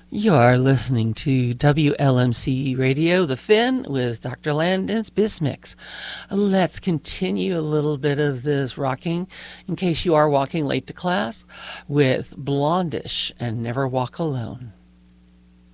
You are listening to WLMC Radio, The Finn, with Dr. Landon's Bismix. Let's continue a little bit of this rocking, in case you are walking late to class, with Blondish and Never Walk Alone.